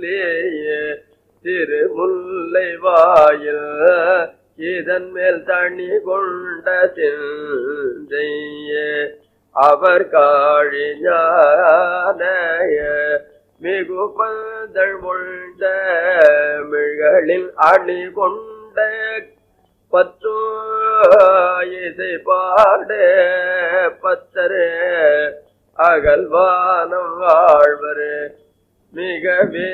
திருமுல்லை வாயில் இதன் மேல் தனி கொண்ட சிந்தைய அவர் காழிஞானைய மிகு பந்தள் முழ்ந்த மிழ்களில் அணி கொண்ட பத்து இசை பாட பத்தரே அகல்வானம் வாழ்வரே மிகவே.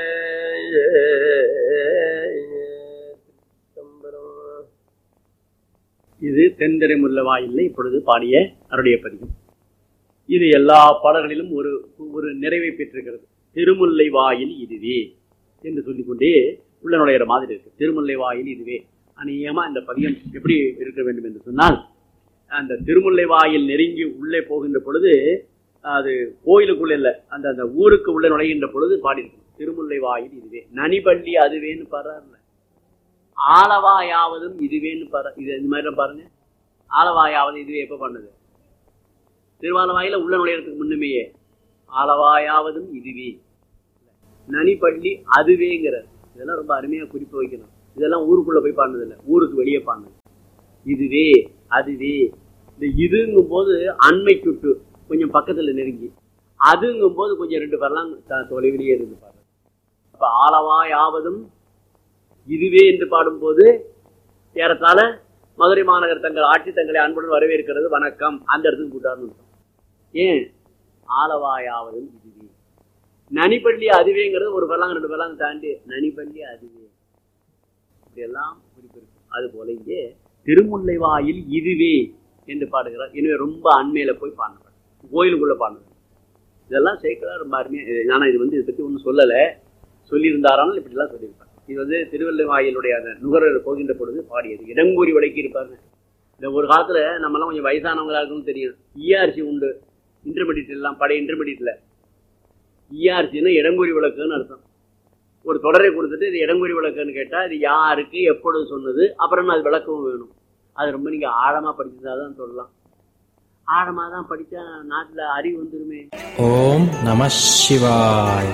இது தென்திரை முல்லவாயில்லை இப்பொழுது பாடிய அருடைய பதிகம். இது எல்லா பாடல்களிலும் ஒரு ஒரு நிறைவை பெற்றிருக்கிறது. திருமுல்லை வாயில் இதுவே என்று சொல்லிக்கொண்டே உள்ள நுழையிற மாதிரி இருக்கு. திருமுல்லை வாயில் இதுவே அநேகமா இந்த பதியம் எப்படி இருக்க வேண்டும் என்று சொன்னால், அந்த திருமுல்லை வாயில் நெருங்கி உள்ளே போகின்ற பொழுது, அது கோயிலுக்குள்ள இல்லை, அந்த அந்த ஊருக்கு உள்ள நுழைகின்ற பொழுது பாடியிருக்கணும். திருமுல்லை வாயில் இதுவே, நனிபள்ளி அதுவேன்னு பாடுறாருல, ஆலவாயாவதும் இதுவேன்னு பாரு. இது இந்த மாதிரி பாருங்க, ஆலவாயாவது இதுவே எப்ப பண்ணது? திருவாலவாயில உள்ள நுழையறதுக்கு முன்னுமையே ஆலவாயாவதும் இதுவே, நனிபள்ளி அதுவேங்கிறார். இதெல்லாம் ரொம்ப அருமையா குறிப்பு வைக்கணும். இதெல்லாம் ஊருக்குள்ள போய் பாடினது இல்லை, ஊருக்கு வெளியே பாடினது. இதுவே அதுவே. இந்த இதுங்கும் போது அண்மை சுட்டு கொஞ்சம் பக்கத்துல நெருங்கி, அதுங்கும் போது கொஞ்சம் ரெண்டு பேர்லாம் தொலைவிலேயே இருந்து பாரு. அப்ப ஆலவாயாவதும் இதுவே என்று பாடும்போது ஏறத்தாழ மதுரை மாநகர் தங்கள் ஆட்சி தங்களை அன்புடன் வரவேற்கிறது, வணக்கம், அந்த இடத்துக்கு கூட்டாருன்னு. ஏன் ஆலவாயாவதும் இதுவே. நனிப்பள்ளி அதுவேங்கிறது ஒரு பல்லாங்க ரெண்டு பல்லாங்க தாண்டி நனிப்பள்ளி அதுவே, இப்படியெல்லாம் குறிப்பு இருக்கு. அது போல இங்கே திருமுல்லை வாயில் இதுவே என்று பாடுகிறார். எனவே ரொம்ப அண்மையில போய் பாடினார், கோயிலுக்குள்ள பாடினார். இதெல்லாம் சேர்க்கிறார் ரொம்ப அருமையா. ஆனா இது இதை பற்றி ஒன்றும் சொல்லலை, சொல்லியிருந்தாரானால் இப்படிலாம் சொல்லியிருப்பார். இது திருவள்ளை வாயிலுடைய அந்த நுகரர் போகின்ற பொழுது பாடியது. இடங்கூறி விளக்கி இருப்பாங்க. இந்த ஒரு காலத்துல நம்ம எல்லாம் கொஞ்சம் வயசானவங்களா இருக்குன்னு தெரியும். இஆர்சி உண்டு, இன்டர்மீடியட் எல்லாம் பழைய இன்டர்மீடியட்ல இஆர்சின்னா இடங்கூறி விளக்குன்னு அர்த்தம். ஒரு தொடரை கொடுத்துட்டு இது இடங்கூறி விளக்குன்னு கேட்டா இது யாருக்கு எப்பொழுது சொன்னது, அப்புறம் அது விளக்கவும் வேணும். அது ரொம்ப நீங்க ஆழமா படிச்சதாதான் சொல்லலாம். ஆழமா தான் படிச்சா நாட்டுல அறிவு வந்துருமே. ஓம் நம சிவாய.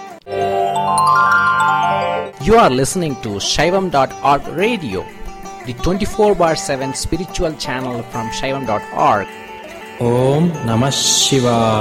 You are listening to Shaivam.org radio, the 24/7 spiritual channel from Shaivam.org. Om Namah Shivaya.